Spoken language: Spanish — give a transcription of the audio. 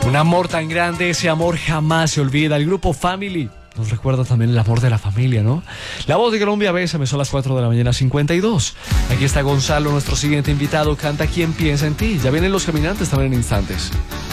Un amor tan grande, ese amor jamás se olvida. El grupo Family nos recuerda también el amor de la familia, ¿no? La Voz de Colombia, Bésame, son las 4 de la mañana, 52. Aquí está Gonzalo, nuestro siguiente invitado. Canta Quien piensa en ti. Ya vienen Los Caminantes también en instantes.